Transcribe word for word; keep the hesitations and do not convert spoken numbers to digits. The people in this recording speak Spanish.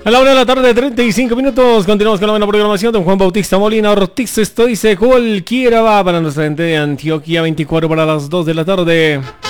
A la hora de la tarde, treinta y cinco minutos, continuamos con la buena programación. Don Juan Bautista Molina Ortiz, esto dice cualquiera va para nuestra gente de Antioquia, veinticuatro para las dos de la tarde.